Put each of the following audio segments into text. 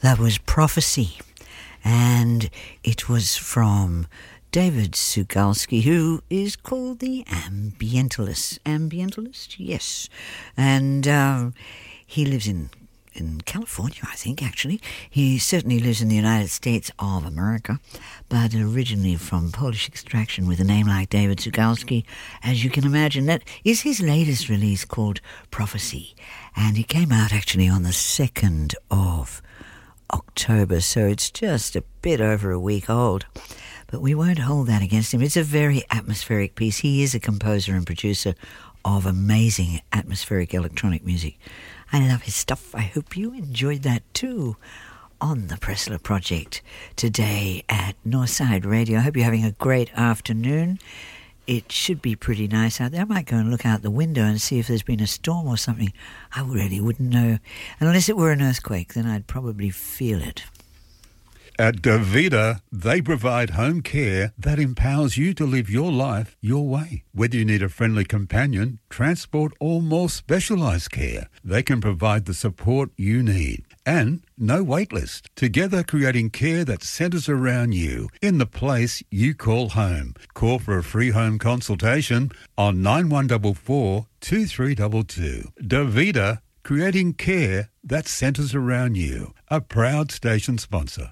That was Prophecy, and it was from David Sugalski, who is called the Ambientalist. Ambientalist? Yes. And he lives in California, I think, actually. He certainly lives in the United States of America, but originally from Polish extraction with a name like David Sugalski. As you can imagine, that is his latest release called Prophecy. And it came out actually on the 2nd of October, so it's just a bit over a week old. But we won't hold that against him. It's a very atmospheric piece. He is a composer and producer of amazing atmospheric electronic music. I love his stuff. I hope you enjoyed that too on the Pressler Project today at Northside Radio. I hope you're having a great afternoon. It should be pretty nice out there. I might go and look out the window and see if there's been a storm or something. I really wouldn't know. Unless it were an earthquake, then I'd probably feel it. At Davida, they provide home care that empowers you to live your life your way. Whether you need a friendly companion, transport, or more specialised care, they can provide the support you need. And no wait list. Together creating care that centres around you in the place you call home. Call for a free home consultation on 9144 2322. Davida, creating care that centres around you. A proud station sponsor.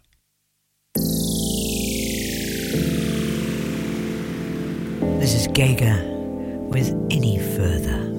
This is Gaga with Any Further.